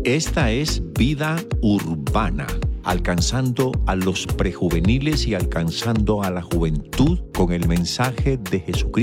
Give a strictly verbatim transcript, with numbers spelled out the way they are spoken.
Esta es Vida Urbana, alcanzando a los prejuveniles y alcanzando a la juventud con el mensaje de Jesucristo.